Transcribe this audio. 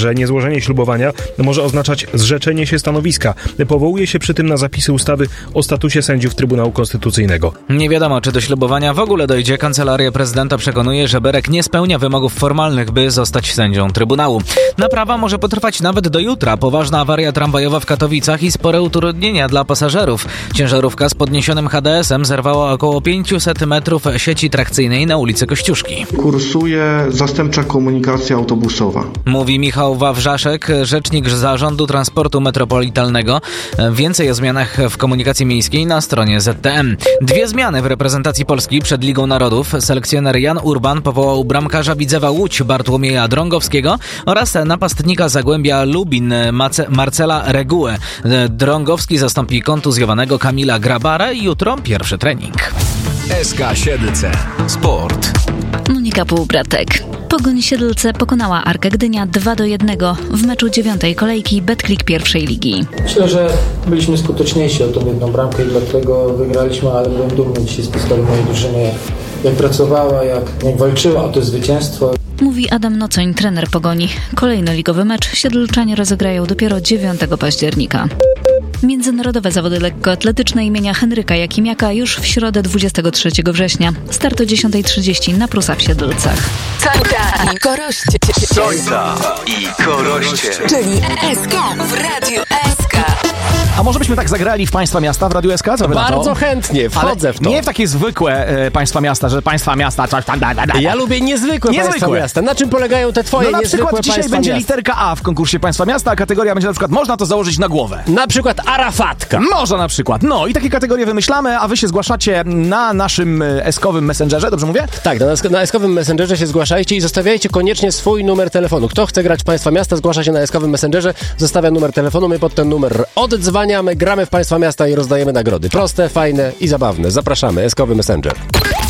że niezłożenie ślubowania może oznaczać zrzeczenie się stanowiska. Powołuje się przy tym na zapisy ustawy o statusie sędziów Trybunału Konstytucyjnego. Nie wiadomo, czy do ślubowania w ogóle dojdzie. Kancelaria prezydenta przekonuje, że Berek nie spełnia wymogów formalnych, by zostać sędzią Trybunału. Naprawa może potrwać nawet do jutra. Poważna awaria tramwajowa w Katowicach i spore utrudnienia dla pasażerów. Ciężarówka z podniesionym HDS-em zerwała około 500 metrów sieci trakcyjnej na ulicy Kościuszki. Kursuje zastępcza komunikacja autobusowa. Mówi Michał Wawrzaszek, rzecznik Zarządu Transportu Metropolitalnego. Więcej o zmianach w komunikacji miejskiej na stronie ZTM. 2 zmiany w reprezentacji Polski przed Ligą Narodów. Selekcjoner Jan Urban powołał bramkarza Widzewa Łódź Bartłomieja Drągowskiego oraz napastnika Zagłębia Lubin Marcela Regułę. Drągowski zastąpi kontuzjowanego Kamila Grabarę i jutro pierwszy trening. SK Siedlce. Sport. Monika Półbratek. Pogoń Siedlce pokonała Arkę Gdynia 2-1 w meczu 9. kolejki Betclic pierwszej ligi. Myślę, że byliśmy skuteczniejsi o tą jedną bramkę i dlatego wygraliśmy, ale byłem dumny dzisiaj z postawy mojej drużyny, jak pracowała, jak walczyła o to zwycięstwo. Mówi Adam Nocoń, trener Pogoni. Kolejny ligowy mecz Siedlczanie rozegrają dopiero 9 października. Międzynarodowe zawody lekkoatletyczne imienia Henryka Jakimiaka już w środę 23 września. Start o 10:30 na Prusa w Siedlcach. Sońca i Koroście. Sońca i Koroście. Czyli SK w Radiu SK. A może byśmy tak zagrali w Państwa Miasta w Radiu SK? Co wy na to? Bardzo chętnie, wchodzę w to. Nie w takie zwykłe Państwa Miasta, że Państwa Miasta coś tam... Ja lubię niezwykłe Państwa Miasta. Na czym polegają te twoje niezwykłe niezwykłe Państwa dzisiaj będzie miasta? literka A w konkursie Państwa Miasta, a kategoria będzie na przykład można to założyć na głowę. Na przykład Arafatka. Można na przykład. No i takie kategorie wymyślamy, a wy się zgłaszacie na naszym eskowym messengerze, dobrze mówię? Tak, na eskowym messengerze się zgłaszajcie i zostawiajcie koniecznie swój numer telefonu. Kto chce grać w Państwa Miasta, zgłasza się na eskowym messengerze, zostawia numer telefonu, my pod ten numer oddzwaniamy, gramy w Państwa Miasta i rozdajemy nagrody. Proste, fajne i zabawne. Zapraszamy, eskowy messenger.